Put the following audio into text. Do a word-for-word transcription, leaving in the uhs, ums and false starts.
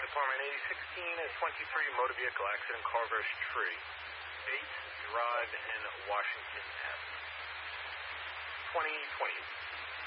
Department eighty sixteen twenty-three motor vehicle accident, car versus tree. eight Drive in Washington Avenue. twenty twenty.